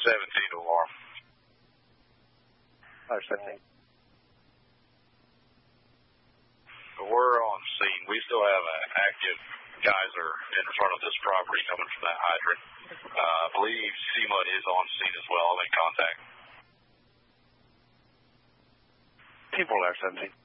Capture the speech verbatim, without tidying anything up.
seventeen alarm. Fire seventeen. We're on scene. We still have an active geyser in front of this property coming from that hydrant. Uh, I believe SEMA is on scene as well. I'm in contact. Team four, Fire seventeen.